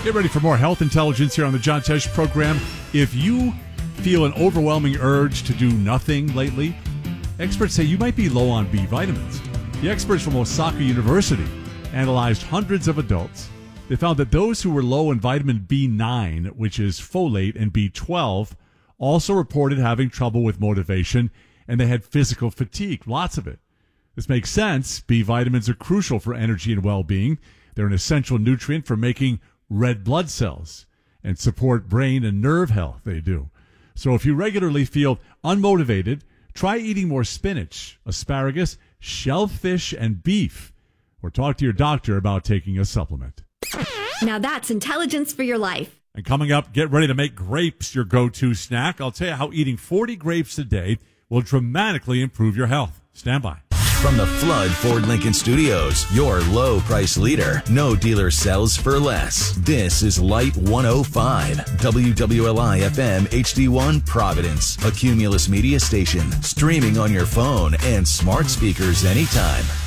Get ready for more health intelligence here on the John Tesh program. If you feel an overwhelming urge to do nothing lately, experts say you might be low on B vitamins. The experts from Osaka University analyzed hundreds of adults. They found that those who were low in vitamin B9, which is folate, and B12, also reported having trouble with motivation, and they had physical fatigue, lots of it. This makes sense. B vitamins are crucial for energy and well-being. They're an essential nutrient for making red blood cells and support brain and nerve health. They do. So if you regularly feel unmotivated, try eating more spinach, asparagus, shellfish, and beef, or talk to your doctor about taking a supplement. Now that's intelligence for your life. And coming up, get ready to make grapes your go-to snack. I'll tell you how eating 40 grapes a day will dramatically improve your health. Stand by. From the Flood Ford Lincoln Studios, your low price leader. No dealer sells for less. This is Light 105, WWLI FM HD1 Providence, a Cumulus media station, streaming on your phone and smart speakers anytime.